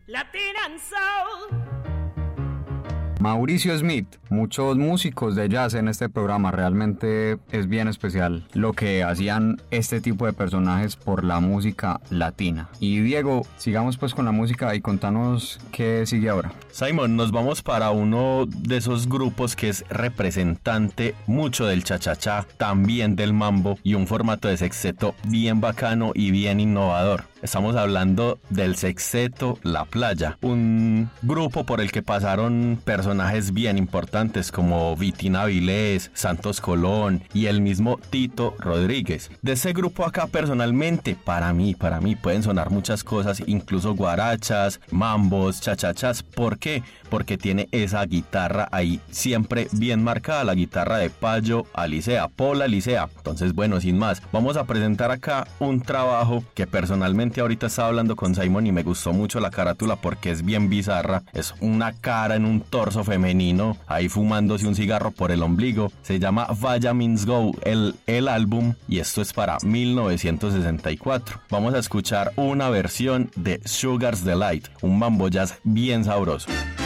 Latin and soul. Mauricio Smith, muchos músicos de jazz en este programa, realmente es bien especial lo que hacían este tipo de personajes por la música latina. Y Diego, sigamos pues con la música y contanos qué sigue ahora. Simon, nos vamos para uno de esos grupos que es representante mucho del cha-cha-cha, también del mambo y un formato de sexteto bien bacano y bien innovador. Estamos hablando del sexteto La Playa, un grupo por el que pasaron personajes bien importantes como Vitina Vilés, Santos Colón y el mismo Tito Rodríguez. De ese grupo acá personalmente, para mí pueden sonar muchas cosas, incluso guarachas, mambos, chachachas. ¿Por qué? Porque tiene esa guitarra ahí siempre bien marcada, la guitarra de Payo Alicea, Paul Alicea. Entonces, bueno, sin más, vamos a presentar acá un trabajo que personalmente ahorita estaba hablando con Simon y me gustó mucho la carátula porque es bien bizarra. Es una cara en un torso femenino ahí fumándose un cigarro por el ombligo. Se llama Vaya Means Go el álbum, y esto es para 1964. Vamos a escuchar una versión de Sugar's Delight, un mambo jazz bien sabroso.